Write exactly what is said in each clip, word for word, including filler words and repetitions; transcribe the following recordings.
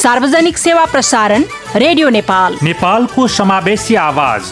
सार्वजनिक सेवा प्रसारण रेडियो नेपाल, नेपालको समावेशी आवाज।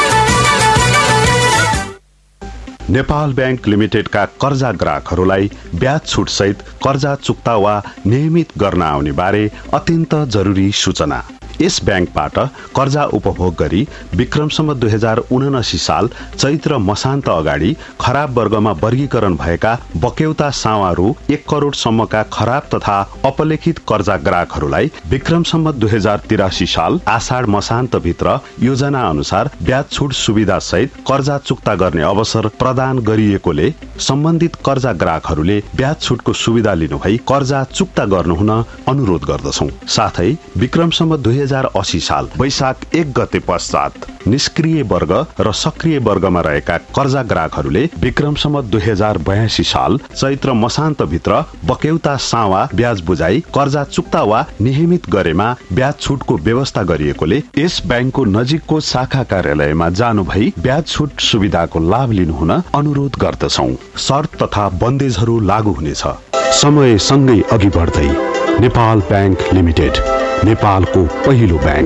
नेपाल बैंक लिमिटेडका कर्जा ग्राहकहरूलाई ब्याज छुट सहित कर्जा चुक्ता वा नियमित गर्न आउने बारे अत्यन्त जरुरी सूचना। यस बैंकबाट कर्जा उपभोग गरी विक्रमसम्म दुई हजार उनासी साल चैत्र मसान्त अगाडि खराब वर्गमा वर्गीकरण भएका बक्यौता सावा रु एक करोड़ सम्मका खराब तथा अपलेखित कर्जा ग्राहकहरूलाई विक्रमसम्म दुई हजार तिरासी साल आषाढ मसान्त भित्र योजना अनुसार ब्याज छुट सुविधा सहित कर्जा चुक्ता गर्ने अवसर प्रदान गरिएकोले सम्बन्धित कर्जा ग्राहकहरूले ब्याज छुटको सुविधा लिनुभई कर्जा चुक्ता गर्नुहुन अनुरोध गर्दछौं। साथै विक्रमसम्म दुई हजार अस्सी साल वैशाख एक गते पश्चात निष्क्रिय वर्ग र सक्रिय वर्गमा रहेका कर्जा ग्राहकहरूले विक्रमसम्म दुई हजार बयासी साल चैत्र मसान्त भित्र बक्यौता सावा ब्याज बुझाई कर्जा चुक्ता वा नियमित गरेमा ब्याज छुटको व्यवस्था गरिएकोले यस बैंकको नजिकको शाखा कार्यालयमा जानु भई ब्याज छुट सुविधाको लाभ लिनुहुन अनुरोध गर्दछौं। शर्त तथा बन्देजहरू लागू हुनेछ। समय सँगै अघि बढ्दै नेपाल बैंक लिमिटेड, नेपालको पहिलो बैंक।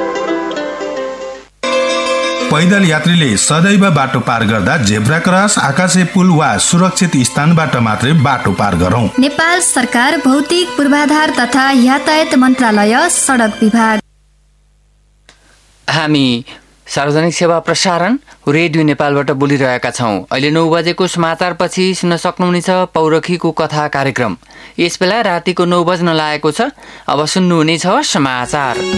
पैदल यात्रीले सदैव बाटो पार गर्दा जेब्रा क्रस, आकाशे पुल वा सुरक्षित स्थानबाट मात्रै बाटो पार गरौं। नेपाल सरकार भौतिक पूर्वाधार तथा यातायात मन्त्रालय सडक विभाग। हामी सार्वजनिक सेवा प्रसारण रेडियो नेपालबाट बोलिरहेका छौं। अहिले नौ बजेको समाचारपछि सुन्न सक्नुहुनेछ पौरखीको कथा कार्यक्रम। यस बेला रातिको नौ बज्न लागेको छ। अब सुन्नुहुनेछ समाचार।